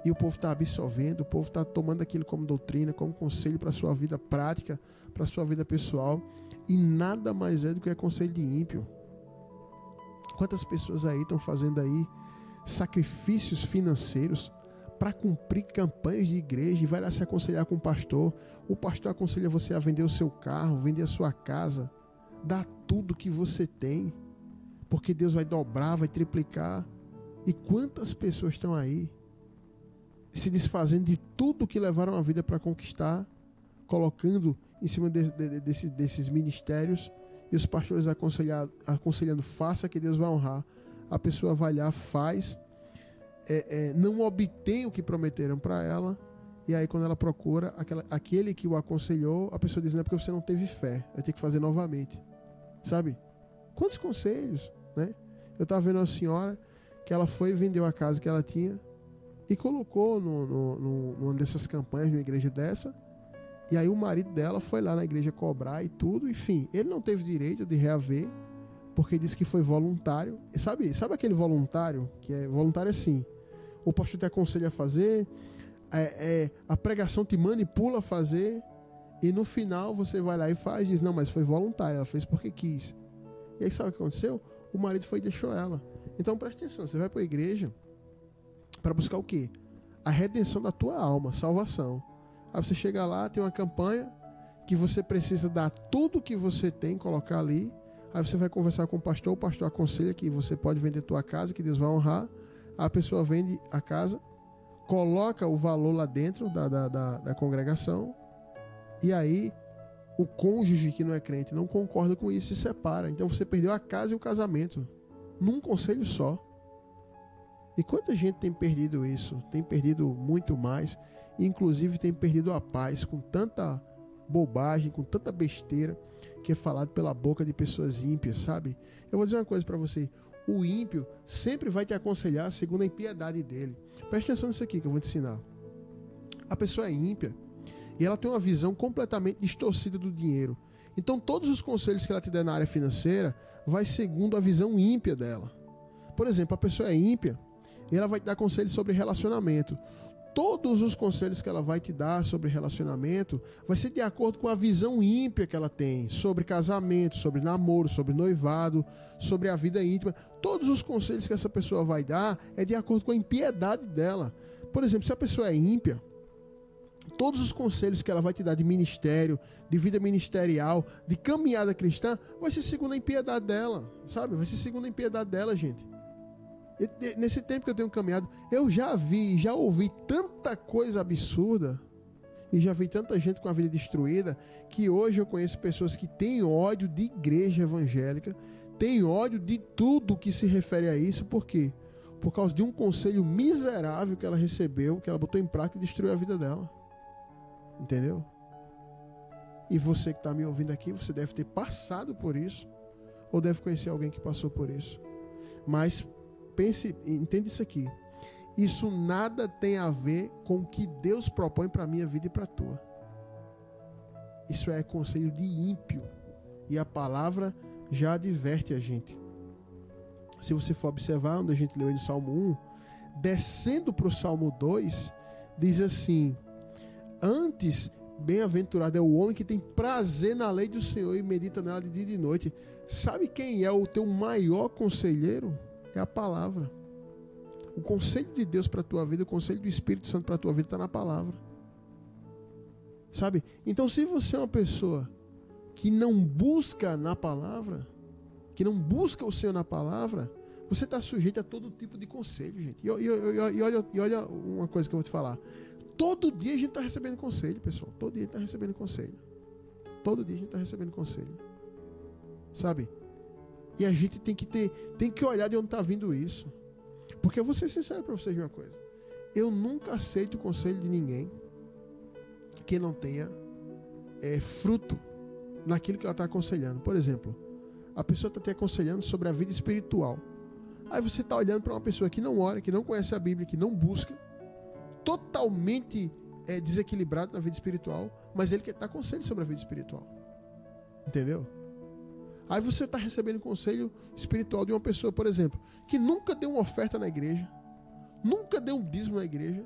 E o povo está absorvendo, o povo está tomando aquilo como doutrina, como conselho para a sua vida prática, para a sua vida pessoal. E nada mais é do que conselho de ímpio. Quantas pessoas aí estão fazendo aí sacrifícios financeiros para cumprir campanhas de igreja e vai lá se aconselhar com o pastor aconselha você a vender o seu carro, vender a sua casa, dar tudo que você tem, porque Deus vai dobrar, vai triplicar. E quantas pessoas estão aí se desfazendo de tudo que levaram a vida para conquistar, colocando em cima desses ministérios, e os pastores aconselhando, faça que Deus vai honrar. A pessoa vai lá, faz, não obtém o que prometeram para ela, e aí quando ela procura aquele que o aconselhou, a pessoa diz, não é porque você não teve fé, vai ter que fazer novamente. Sabe? Quantos conselhos, né? Eu estava vendo uma senhora que ela foi e vendeu a casa que ela tinha e colocou numa dessas campanhas, numa igreja dessa, e aí o marido dela foi lá na igreja cobrar e tudo, enfim, ele não teve direito de reaver, porque disse que foi voluntário. Sabe aquele voluntário, que é voluntário assim, o pastor te aconselha a fazer, a pregação te manipula a fazer, e no final você vai lá e faz, diz, não, mas foi voluntário, ela fez porque quis. E aí sabe o que aconteceu? O marido foi e deixou ela. Então presta atenção, você vai para a igreja para buscar o quê? A redenção da tua alma, salvação. Aí você chega lá, tem uma campanha que você precisa dar tudo que você tem, colocar ali. Aí você vai conversar com o pastor aconselha que você pode vender tua casa, que Deus vai honrar. A pessoa vende a casa, coloca o valor lá dentro da congregação, e aí o cônjuge que não é crente não concorda com isso e se separa. Então você perdeu a casa e o casamento num conselho só. E quanta gente tem perdido isso? Tem perdido muito mais. E inclusive tem perdido a paz com tanta bobagem, com tanta besteira que é falado pela boca de pessoas ímpias, sabe? Eu vou dizer uma coisa para você. O ímpio sempre vai te aconselhar segundo a impiedade dele. Presta atenção nisso aqui que eu vou te ensinar. A pessoa é ímpia e ela tem uma visão completamente distorcida do dinheiro. Então todos os conselhos que ela te der na área financeira vai segundo a visão ímpia dela. Por exemplo, a pessoa é ímpia e ela vai te dar conselhos sobre relacionamento. Todos os conselhos que ela vai te dar sobre relacionamento vai ser de acordo com a visão ímpia que ela tem sobre casamento, sobre namoro, sobre noivado, sobre a vida íntima. Todos os conselhos que essa pessoa vai dar é de acordo com a impiedade dela. Por exemplo, se a pessoa é ímpia, todos os conselhos que ela vai te dar de ministério, de vida ministerial, de caminhada cristã, vai ser segundo a impiedade dela, sabe? Vai ser segundo a impiedade dela, gente. E nesse tempo que eu tenho caminhado, eu já ouvi tanta coisa absurda, e já vi tanta gente com a vida destruída, que hoje eu conheço pessoas que têm ódio de igreja evangélica, têm ódio de tudo que se refere a isso. Por quê? Por causa de um conselho miserável que ela recebeu, que ela botou em prática e destruiu a vida dela. Entendeu? E você que está me ouvindo aqui, você deve ter passado por isso, ou deve conhecer alguém que passou por isso. Mas entende isso aqui. Isso nada tem a ver com o que Deus propõe para a minha vida e para a tua. Isso é conselho de ímpio. E a palavra já adverte a gente. Se você for observar onde a gente leu aí no Salmo 1, descendo para o Salmo 2, diz assim: antes, bem-aventurado é o homem que tem prazer na lei do Senhor e medita nela de dia e de noite. Sabe quem é o teu maior conselheiro? É a palavra. O conselho de Deus para a tua vida, o conselho do Espírito Santo para a tua vida está na palavra. Sabe? Então, se você é uma pessoa que não busca na palavra, que não busca o Senhor na palavra, você está sujeito a todo tipo de conselho, gente. E olha uma coisa que eu vou te falar. Todo dia a gente está recebendo conselho, pessoal. Todo dia a gente está recebendo conselho. Todo dia a gente está recebendo conselho. Sabe? E a gente tem que olhar de onde está vindo isso. Porque eu vou ser sincero para vocês de uma coisa. Eu nunca aceito o conselho de ninguém que não tenha fruto naquilo que ela está aconselhando. Por exemplo, a pessoa está te aconselhando sobre a vida espiritual. Aí você está olhando para uma pessoa que não ora, que não conhece a Bíblia, que não busca, totalmente desequilibrado na vida espiritual, mas ele quer dar conselho sobre a vida espiritual. Entendeu? Aí você está recebendo conselho espiritual de uma pessoa, por exemplo, que nunca deu uma oferta na igreja, nunca deu um dízimo na igreja,